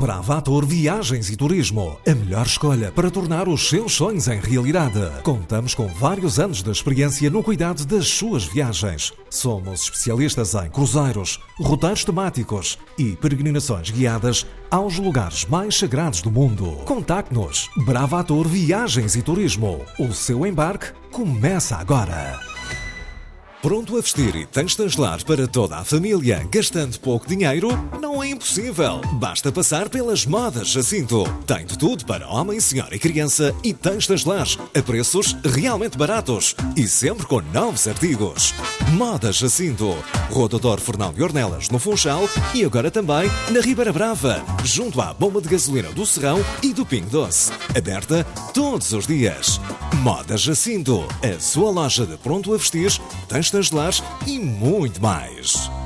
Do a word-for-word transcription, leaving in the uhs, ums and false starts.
Bravator Viagens e Turismo, a melhor escolha para tornar os seus sonhos em realidade. Contamos com vários anos de experiência no cuidado das suas viagens. Somos especialistas em cruzeiros, roteiros temáticos e peregrinações guiadas aos lugares mais sagrados do mundo. Contacte-nos. Bravator Viagens e Turismo. O seu embarque começa agora. Pronto a vestir e tens estagelar para toda a família, gastando pouco dinheiro? Não é impossível. Basta passar pelas Modas Jacinto. Tem de tudo para homem, senhora e criança e tem estagelares a preços realmente baratos e sempre com novos artigos. Modas Jacinto. Rua Doutor Fernão de Ornelas, no Funchal e agora também na Ribeira Brava, junto à bomba de gasolina do Serrão e do Pingo Doce. Aberta todos os dias. Modas Jacinto. A sua loja de pronto a vestir, tem estagelares e muito mais.